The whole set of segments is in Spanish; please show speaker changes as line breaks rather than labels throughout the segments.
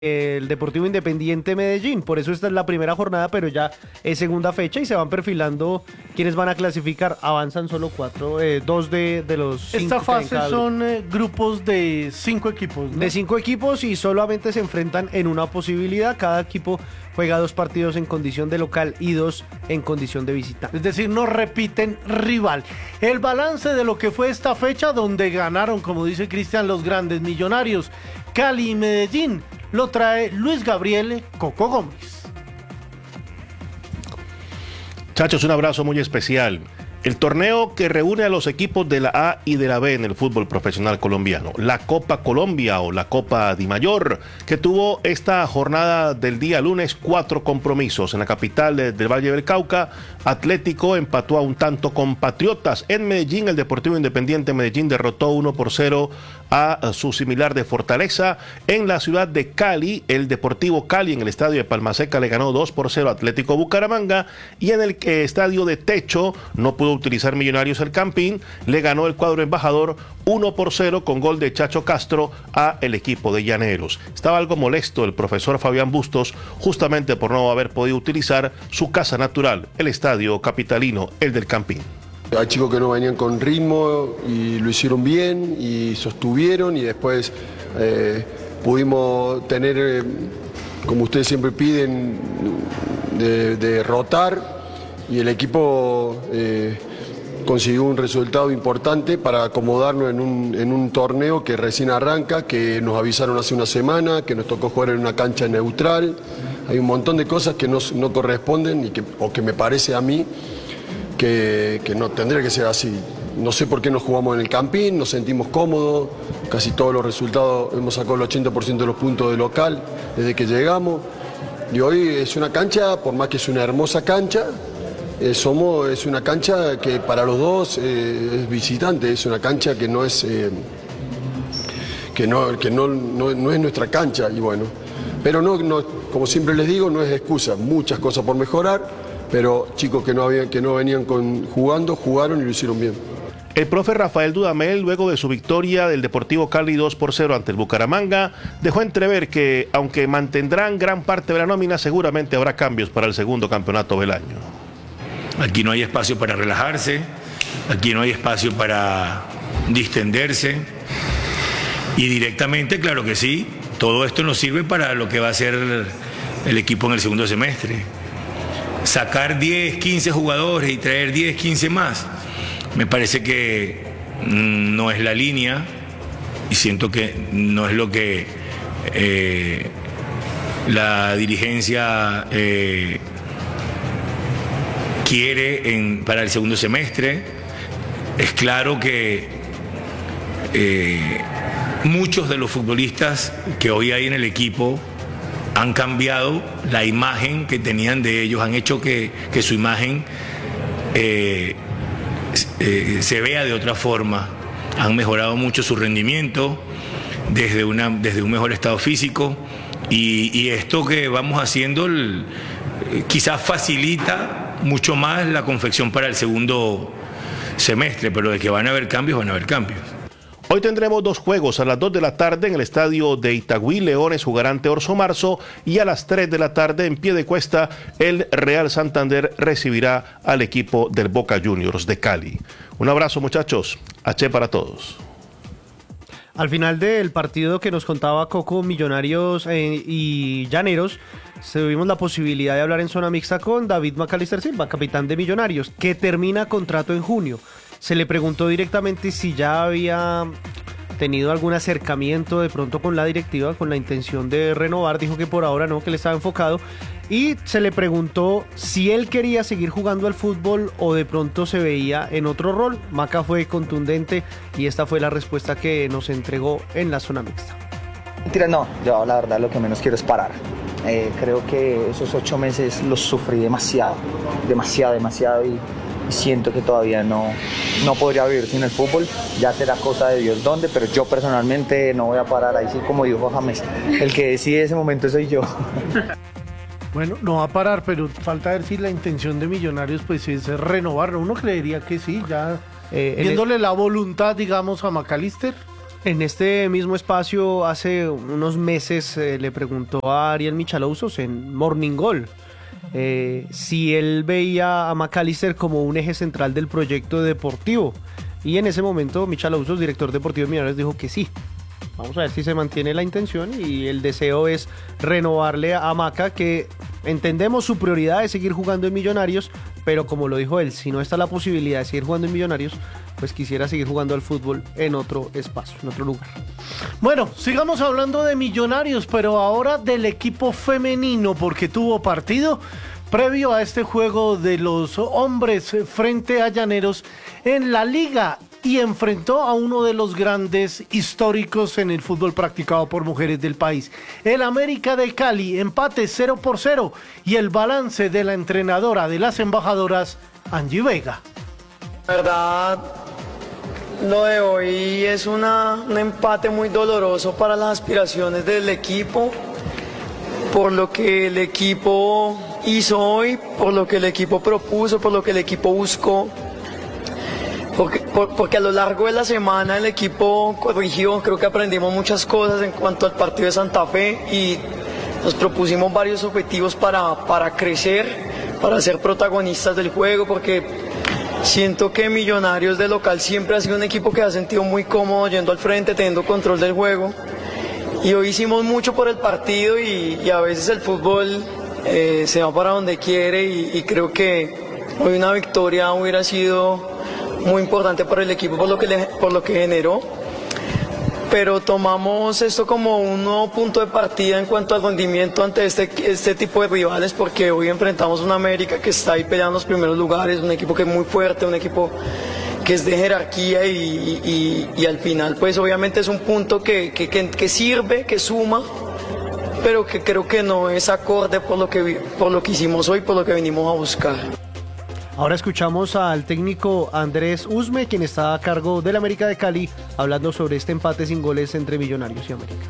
el Deportivo Independiente Medellín. Por eso esta es la primera jornada, pero ya es segunda fecha y se van perfilando quienes van a clasificar. Avanzan solo dos de los cinco.
Esta fase son grupos de 5 equipos, ¿no?
De 5 equipos y solamente se enfrentan en una posibilidad. Cada equipo juega 2 partidos en condición de local y 2 en condición de visitante.
Es decir, no repiten rival. El balance de lo que fue esta fecha, donde ganaron, como dice Cristian, los grandes Millonarios, Cali y Medellín, lo trae Luis Gabriel Coco Gómez.
Chachos, un abrazo muy especial. El torneo que reúne a los equipos de la A y de la B en el fútbol profesional colombiano, la Copa Colombia o la Copa Di Mayor, que tuvo esta jornada del día lunes 4 compromisos. En la capital del Valle del Cauca, Atlético empató a un tanto con Patriotas. En Medellín, el Deportivo Independiente Medellín derrotó 1-0 a su similar de Fortaleza. En la ciudad de Cali, el Deportivo Cali en el estadio de Palmaseca le ganó 2-0 a Atlético Bucaramanga, y en el estadio de Techo no pudo utilizar Millonarios el Campín, le ganó el cuadro embajador 1-0 con gol de Chacho Castro a el equipo de Llaneros. Estaba algo molesto el profesor Fabián Bustos justamente por no haber podido utilizar su casa natural, el estadio capitalino, el del Campín.
Hay chicos que no venían con ritmo y lo hicieron bien y sostuvieron, y después pudimos tener, como ustedes siempre piden, de rotar, y el equipo consiguió un resultado importante para acomodarnos en un torneo que recién arranca, que nos avisaron hace una semana, que nos tocó jugar en una cancha neutral. Hay un montón de cosas que no corresponden o que me parece a mí que no tendría que ser así. No sé por qué nos jugamos en el Campín, nos sentimos cómodos, casi todos los resultados, hemos sacado el 80% de los puntos de local desde que llegamos, y hoy es una cancha, por más que es una hermosa cancha, es una cancha que para los dos es visitante, es una cancha que no es no es nuestra cancha, y bueno, pero no, como siempre les digo, no es excusa, muchas cosas por mejorar, pero chicos que no venían jugando, jugaron y lo hicieron bien.
El profe Rafael Dudamel, luego de su victoria del Deportivo Cali 2-0 ante el Bucaramanga, dejó entrever que, aunque mantendrán gran parte de la nómina, seguramente habrá cambios para el segundo campeonato del año.
Aquí no hay espacio para relajarse, aquí no hay espacio para distenderse, y directamente, claro que sí, todo esto nos sirve para lo que va a ser el equipo en el segundo semestre. Sacar 10, 15 jugadores y traer 10, 15 más, me parece que no es la línea, y siento que no es lo que la dirigencia quiere para el segundo semestre. Es claro que muchos de los futbolistas que hoy hay en el equipo han cambiado la imagen que tenían de ellos, han hecho que su imagen se vea de otra forma, han mejorado mucho su rendimiento desde un mejor estado físico, y esto que vamos haciendo quizás facilita mucho más la confección para el segundo semestre, pero de que van a haber cambios, van a haber cambios.
Hoy tendremos 2 juegos. A las 2 de la tarde en el estadio de Itagüí, Leones jugará ante Orso Marzo, y a las 3 de la tarde en Piedecuesta, el Real Santander recibirá al equipo del Boca Juniors de Cali. Un abrazo, muchachos. H para todos.
Al final del partido que nos contaba Coco, Millonarios y Llaneros, tuvimos la posibilidad de hablar en zona mixta con David Macalister Silva, capitán de Millonarios, que termina contrato en junio. Se le preguntó directamente si ya había tenido algún acercamiento de pronto con la directiva, con la intención de renovar. Dijo que por ahora no, que le estaba enfocado. Y se le preguntó si él quería seguir jugando al fútbol o de pronto se veía en otro rol. Maca fue contundente y esta fue la respuesta que nos entregó en la zona mixta.
Mentira, no, yo la verdad lo que menos quiero es parar. Creo que esos 8 meses los sufrí demasiado, y siento que todavía no podría vivir sin el fútbol. Ya será cosa de Dios dónde, pero yo personalmente no voy a parar. Ahí sí, como dijo James, el que decide ese momento soy yo.
Bueno, no va a parar, pero falta ver si la intención de Millonarios pues es renovarlo. Uno creería que sí, ya viéndole la voluntad, digamos, a Macalister.
En este mismo espacio, hace unos meses, le preguntó a Ariel Michalousos en Morning Goal si él veía a McAllister como un eje central del proyecto deportivo. Y en ese momento, Michalousos, director deportivo de Millonarios, dijo que sí. Vamos a ver si se mantiene la intención y el deseo es renovarle a Maca, que entendemos su prioridad es seguir jugando en Millonarios, pero como lo dijo él, si no está la posibilidad de seguir jugando en Millonarios, pues quisiera seguir jugando al fútbol en otro espacio, en otro lugar.
Bueno, sigamos hablando de Millonarios, pero ahora del equipo femenino, porque tuvo partido previo a este juego de los hombres frente a Llaneros en la Liga y enfrentó a uno de los grandes históricos en el fútbol practicado por mujeres del país. El América de Cali, empate 0-0 y el balance de la entrenadora de las embajadoras, Angie Vega.
La verdad, lo de hoy es un empate muy doloroso para las aspiraciones del equipo, por lo que el equipo hizo hoy, por lo que el equipo propuso, por lo que el equipo buscó. Porque a lo largo de la semana el equipo corrigió, creo que aprendimos muchas cosas en cuanto al partido de Santa Fe y nos propusimos varios objetivos para crecer, para ser protagonistas del juego, porque siento que Millonarios de local siempre ha sido un equipo que ha sentido muy cómodo yendo al frente, teniendo control del juego. Y hoy hicimos mucho por el partido y a veces el fútbol se va para donde quiere y creo que hoy una victoria hubiera sido muy importante para el equipo por lo que generó, pero tomamos esto como un nuevo punto de partida en cuanto al rendimiento ante este tipo de rivales, porque hoy enfrentamos una América que está ahí peleando los primeros lugares, un equipo que es muy fuerte, un equipo que es de jerarquía y al final pues obviamente es un punto que sirve, que suma, pero que creo que no es acorde por lo que hicimos hoy, por lo que venimos a buscar.
Ahora escuchamos al técnico Andrés Usme, quien está a cargo del América de Cali, hablando sobre este empate sin goles entre Millonarios y América.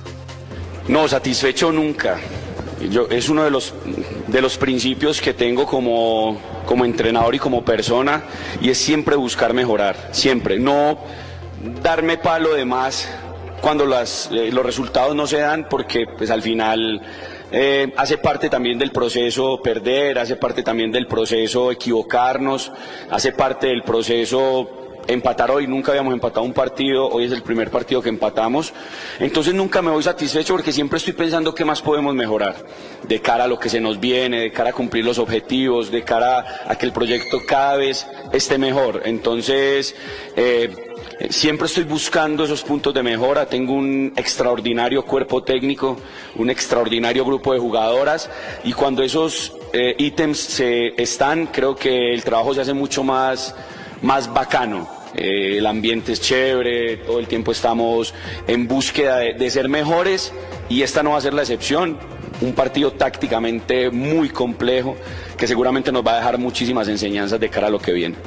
No, satisfecho nunca. Es uno de los principios que tengo como entrenador y como persona, y es siempre buscar mejorar, siempre. No darme palo de más cuando los resultados no se dan, porque pues al final hace parte también del proceso perder, hace parte también del proceso equivocarnos, hace parte del proceso empatar hoy. Nunca habíamos empatado un partido, hoy es el primer partido que empatamos, entonces nunca me voy satisfecho porque siempre estoy pensando qué más podemos mejorar de cara a lo que se nos viene, de cara a cumplir los objetivos, de cara a que el proyecto cada vez esté mejor. Entonces siempre estoy buscando esos puntos de mejora. Tengo un extraordinario cuerpo técnico, un extraordinario grupo de jugadoras, y cuando esos ítems están, creo que el trabajo se hace mucho más bacano. El ambiente es chévere, todo el tiempo estamos en búsqueda de ser mejores, y esta no va a ser la excepción. Un partido tácticamente muy complejo que seguramente nos va a dejar muchísimas enseñanzas de cara a lo que viene.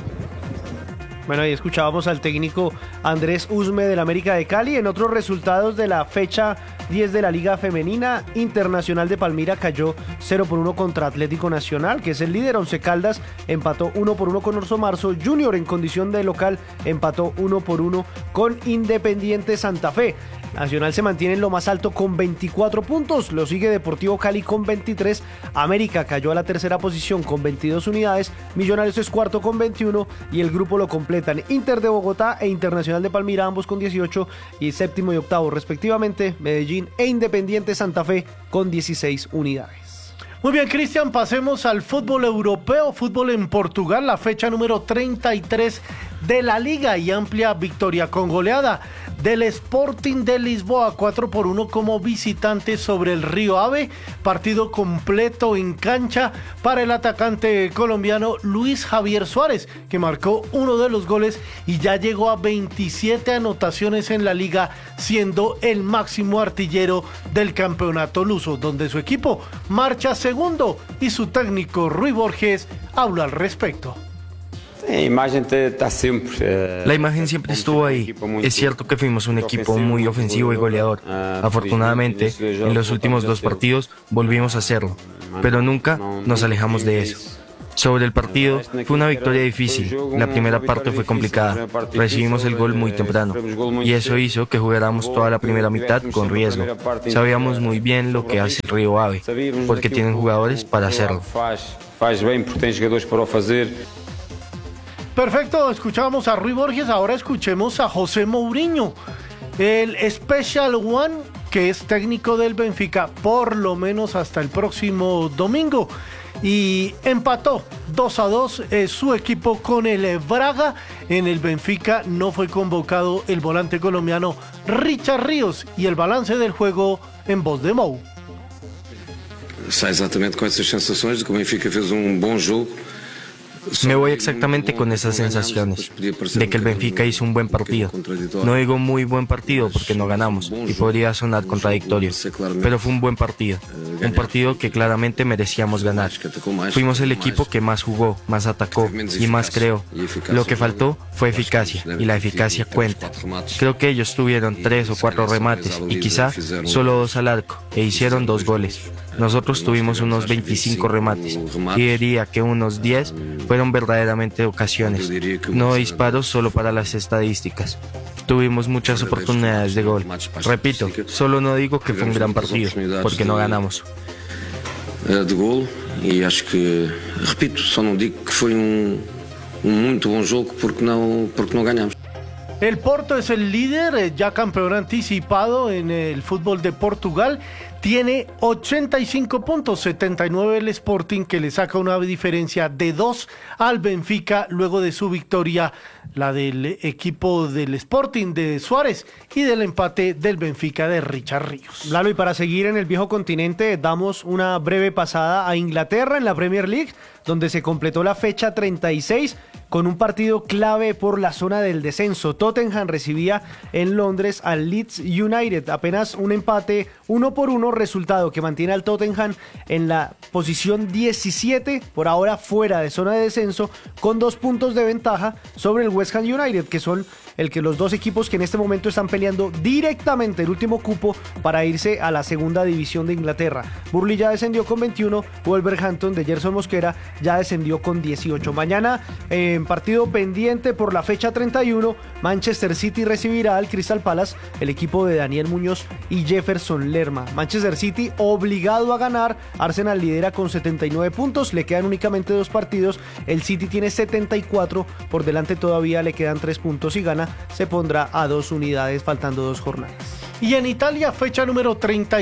Bueno, ahí escuchábamos al técnico Andrés Usme del América de Cali. En otros resultados de la fecha 10 de la Liga Femenina, Internacional de Palmira cayó 0-1 contra Atlético Nacional, que es el líder. Once Caldas empató 1-1 con Orso Marzo. Junior, en condición de local, empató 1-1 con Independiente Santa Fe. Nacional se mantiene en lo más alto con 24 puntos, lo sigue Deportivo Cali con 23, América cayó a la tercera posición con 22 unidades, Millonarios es cuarto con 21 y el grupo lo completan Inter de Bogotá e Internacional de Palmira, ambos con 18, y séptimo y octavo respectivamente Medellín e Independiente Santa Fe con 16 unidades.
Muy bien, Cristian, pasemos al fútbol europeo, fútbol en Portugal, la fecha número 33 de la Liga y amplia victoria con goleada del Sporting de Lisboa, 4-1 como visitante sobre el Río Ave, partido completo en cancha para el atacante colombiano Luis Javier Suárez, que marcó uno de los goles y ya llegó a 27 anotaciones en la Liga, siendo el máximo artillero del campeonato luso, donde su equipo marcha segundo y su técnico Rui Borges habla al respecto.
La imagen siempre estuvo ahí. Es cierto que fuimos un equipo muy ofensivo y goleador. Afortunadamente, en los últimos dos partidos volvimos a hacerlo, pero nunca nos alejamos de eso. Sobre el partido, fue una victoria difícil. La primera parte fue complicada. Recibimos el gol muy temprano y eso hizo que jugáramos toda la primera mitad con riesgo. Sabíamos muy bien lo que hace Río Ave, porque tienen jugadores para hacerlo.
Perfecto, escuchábamos a Rui Borges, ahora escuchemos a José Mourinho, el Special One, que es técnico del Benfica, por lo menos hasta el próximo domingo. Y empató 2-2 su equipo con el Braga. En el Benfica no fue convocado el volante colombiano Richard Ríos. Y el balance del juego en voz de Mou.
Sai exatamente com essas sensações de que o Benfica fez bom jogo.
Me voy exactamente con esas sensaciones de que el Benfica hizo un buen partido. No digo muy buen partido porque no ganamos y podría sonar contradictorio, pero fue un buen partido. Un partido que claramente merecíamos ganar. Fuimos el equipo que más jugó, más atacó y más creó. Lo que faltó fue eficacia y la eficacia cuenta. Creo que ellos tuvieron 3 o 4 remates y quizá solo 2 al arco e hicieron 2 goles. Nosotros tuvimos unos 25 remates y diría que unos 10 fueron verdaderamente ocasiones, no disparos solo para las estadísticas. Tuvimos muchas oportunidades de gol. Repito, solo no digo que fue un gran partido, porque no ganamos.
De gol, e acho que, repito, só não digo que foi muito bom jogo porque não ganhamos.
El Porto es el líder, ya campeón anticipado en el fútbol de Portugal. Tiene 85 puntos, 79 el Sporting, que le saca una diferencia de 2 al Benfica luego de su victoria, la del equipo del Sporting de Suárez y del empate del Benfica de Richard Ríos.
Lalo, y para seguir en el viejo continente, damos una breve pasada a Inglaterra en la Premier League, donde se completó la fecha 36 con un partido clave por la zona del descenso. Tottenham recibía en Londres al Leeds United, apenas un empate 1-1, resultado que mantiene al Tottenham en la posición 17, por ahora fuera de zona de descenso, con 2 puntos de ventaja sobre el West Ham United, que son los dos equipos que en este momento están peleando directamente el último cupo para irse a la segunda división de Inglaterra. Burnley ya descendió con 21, Wolverhampton de Gerson Mosquera ya descendió con 18. Mañana en partido pendiente por la fecha 31, Manchester City recibirá al Crystal Palace, el equipo de Daniel Muñoz y Jefferson Lerma. Manchester City obligado a ganar, Arsenal lidera con 79 puntos, le quedan únicamente 2 partidos, el City tiene 74, por delante todavía le quedan 3 puntos y gana, se pondrá a 2 unidades faltando 2 jornadas.
Y en Italia, fecha número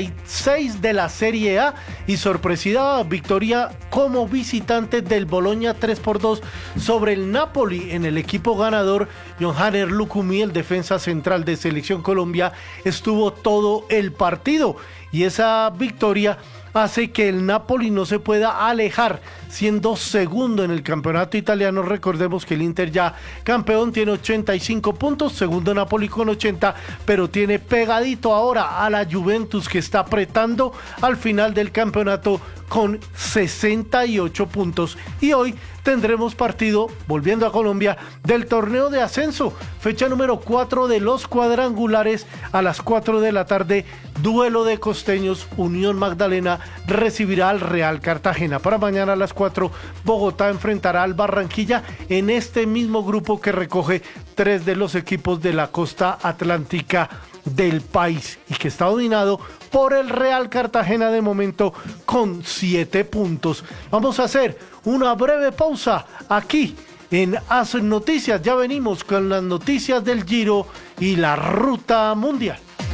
36 de la Serie A y sorpresiva victoria como visitante del Bologna 3-2 sobre el Napoli. En el equipo ganador, Yohanner Lucumí, el defensa central de Selección Colombia, estuvo todo el partido y esa victoria hace que el Napoli no se pueda alejar, siendo segundo en el campeonato italiano. Recordemos que el Inter, ya campeón, tiene 85 puntos, segundo Napoli con 80, pero tiene pegadito ahora a la Juventus, que está apretando al final del campeonato con 68 puntos. Y hoy tendremos partido, volviendo a Colombia, del torneo de ascenso, fecha número 4 de los cuadrangulares a las 4 de la tarde, duelo de costeños. Unión Magdalena recibirá al Real Cartagena. Para mañana a las 4, Bogotá enfrentará al Barranquilla en este mismo grupo que recoge 3 de los equipos de la costa atlántica del país y que está dominado por el Real Cartagena de momento con 7 puntos. Vamos a hacer una breve pausa aquí en Haz Noticias. Ya venimos con las noticias del Giro y la ruta mundial.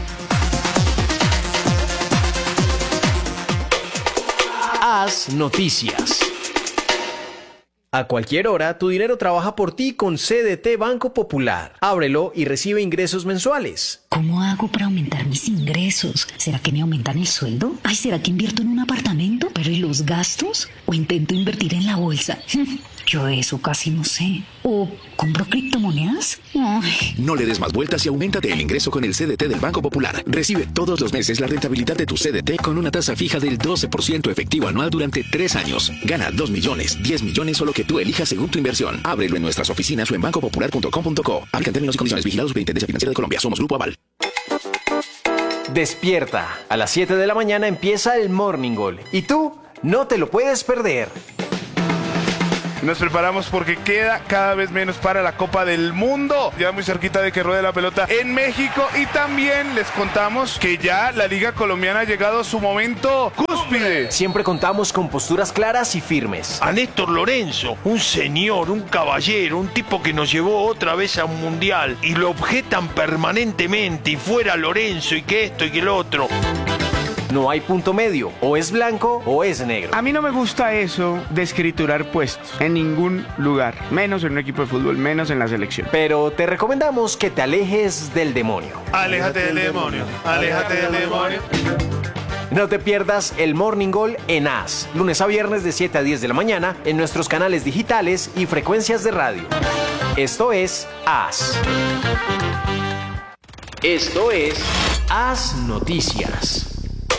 Haz Noticias. A cualquier hora, tu dinero trabaja por ti con CDT Banco Popular. Ábrelo y recibe ingresos mensuales.
¿Cómo hago para aumentar mis ingresos? ¿Será que me aumentan el sueldo? Ay, ¿será que invierto en un apartamento? ¿Pero y los gastos? ¿O intento invertir en la bolsa? Yo de eso casi no sé. ¿O compro criptomonedas? Ay.
No le des más vueltas y auméntate el ingreso con el CDT del Banco Popular. Recibe todos los meses la rentabilidad de tu CDT con una tasa fija del 12% efectivo anual durante 3 años. Gana 2 millones, 10 millones o lo que tú elijas según tu inversión. Ábrelo en nuestras oficinas o en bancopopular.com.co. Aplican términos y condiciones. Vigilados Superintendencia Financiera de Colombia. Somos Grupo Aval.
Despierta. A las 7 de la mañana empieza el Morning Call. Y tú no te lo puedes perder.
Nos preparamos porque queda cada vez menos para la Copa del Mundo. Ya muy cerquita de que ruede la pelota en México. Y también les contamos que ya la Liga Colombiana ha llegado a su momento cúspide.
Siempre contamos con posturas claras y firmes.
A Néstor Lorenzo, un señor, un caballero, un tipo que nos llevó otra vez a un mundial y lo objetan permanentemente y fuera Lorenzo y que esto y que lo otro.
No hay punto medio, o es blanco o es negro.
A mí no me gusta eso de escriturar puestos en ningún lugar, menos en un equipo de fútbol, menos en la selección.
Pero te recomendamos que te alejes del demonio.
Aléjate del demonio, aléjate del demonio.
No te pierdas el Morning Goal en AS, lunes a viernes de 7 a 10 de la mañana en nuestros canales digitales y frecuencias de radio. Esto es AS. Esto es AS Noticias.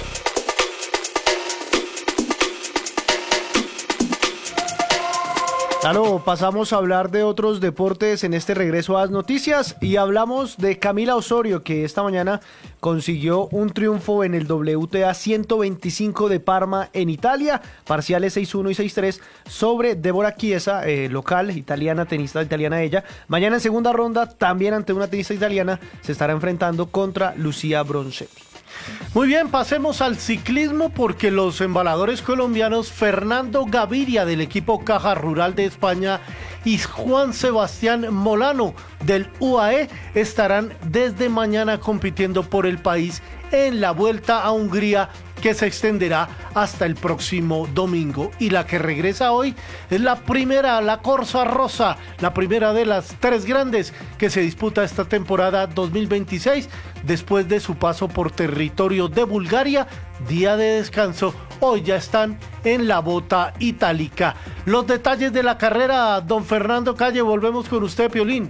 Claro, pasamos a hablar de otros deportes en este regreso a las noticias y hablamos de Camila Osorio, que esta mañana consiguió un triunfo en el WTA 125 de Parma en Italia, parciales 6-1 y 6-3 sobre Débora Chiesa, local, italiana, tenista italiana ella. Mañana en segunda ronda, también ante una tenista italiana, se estará enfrentando contra Lucía Bronzetti.
Muy bien, pasemos al ciclismo porque los embaladores colombianos Fernando Gaviria del equipo Caja Rural de España y Juan Sebastián Molano del UAE estarán desde mañana compitiendo por el país en la Vuelta a Hungría, que se extenderá hasta el próximo domingo. Y la que regresa hoy es la primera, la Corsa Rosa, la primera de las tres grandes que se disputa esta temporada 2026, después de su paso por territorio de Bulgaria, día de descanso. Hoy ya están en la bota itálica. Los detalles de la carrera, don Fernando Calle, volvemos con usted, Piolín.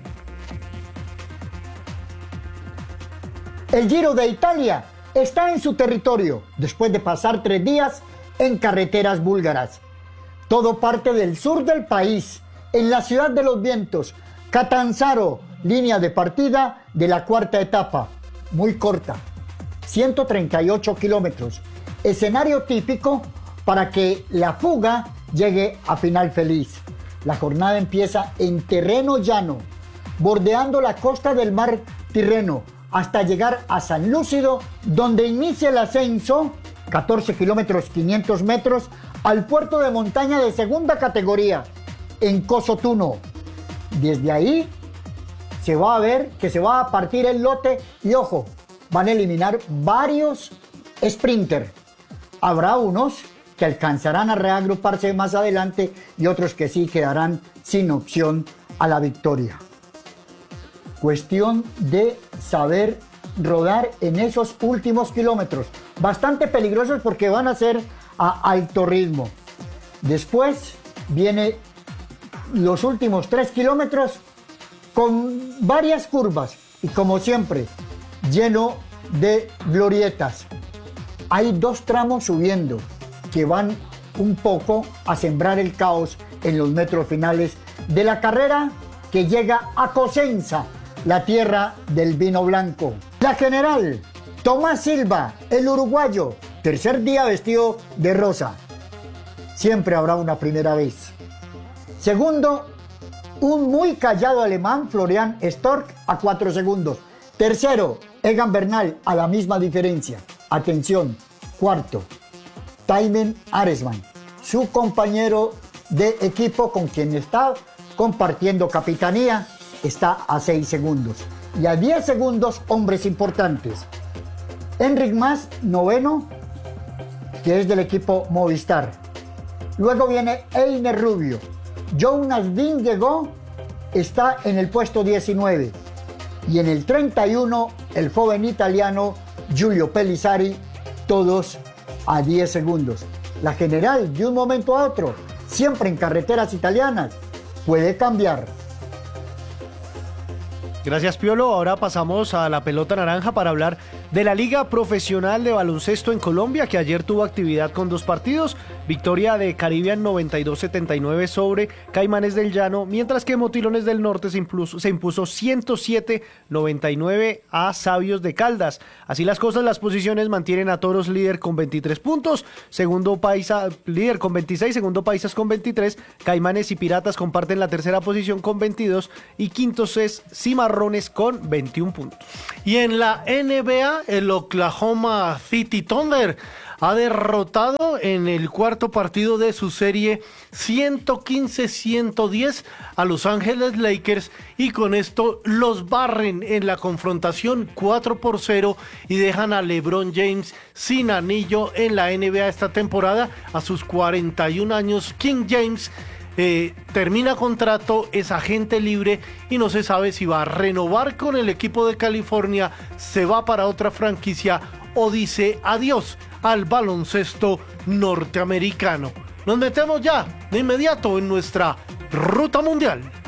El Giro de Italia está en su territorio después de pasar 3 días en carreteras búlgaras. Todo parte del sur del país, en la ciudad de los vientos, Catanzaro, línea de partida de la cuarta etapa, muy corta, 138 kilómetros, escenario típico para que la fuga llegue a final feliz. La jornada empieza en terreno llano, bordeando la costa del mar Tirreno, hasta llegar a San Lúcido, donde inicia el ascenso, 14 kilómetros 500 metros, al puerto de montaña de segunda categoría, en Cosotuno. Desde ahí se va a ver que se va a partir el lote y ojo, van a eliminar varios sprinter. Habrá unos que alcanzarán a reagruparse más adelante y otros que sí quedarán sin opción a la victoria. Cuestión de saber rodar en esos últimos kilómetros, bastante peligrosos porque van a ser a alto ritmo. Después viene los últimos 3 kilómetros con varias curvas y, como siempre, lleno de glorietas. Hay 2 tramos subiendo que van un poco a sembrar el caos en los metros finales de la carrera, que llega a Cosenza, la tierra del vino blanco. La general, Tomás Silva, el uruguayo, tercer día vestido de rosa. Siempre habrá una primera vez. Segundo, un muy callado alemán, Florian Stork, a 4 segundos. Tercero, Egan Bernal, a la misma diferencia. Atención. Cuarto, Taimen Aresman, su compañero de equipo con quien está compartiendo capitanía, está a 6 segundos. Y a 10 segundos, hombres importantes. Enric Mas, noveno, que es del equipo Movistar. Luego viene Einer Rubio. Jonas Vingegaard está en el puesto 19. Y en el 31, el joven italiano Giulio Pellizzari, todos a 10 segundos. La general, de un momento a otro, siempre en carreteras italianas, puede cambiar.
Gracias, Piolo. Ahora pasamos a la pelota naranja para hablar de la Liga Profesional de Baloncesto en Colombia, que ayer tuvo actividad con 2 partidos. Victoria de Caribbean 92-79 sobre Caimanes del Llano, mientras que Motilones del Norte se impuso 107-99 a Sabios de Caldas. Así las cosas, las posiciones mantienen a Toros líder con 23 puntos, segundo Paisa líder con 26, segundo Paisas con 23, Caimanes y Piratas comparten la tercera posición con 22 y quintos es Cimarrones con 21 puntos.
Y en la NBA, el Oklahoma City Thunder ha derrotado en el cuarto partido de su serie 115-110 a Los Ángeles Lakers, y con esto los barren en la confrontación 4-0 y dejan a LeBron James sin anillo en la NBA esta temporada. A sus 41 años, King James termina contrato, es agente libre y no se sabe si va a renovar con el equipo de California, se va para otra franquicia o dice adiós al baloncesto norteamericano. Nos metemos ya de inmediato en nuestra ruta mundial.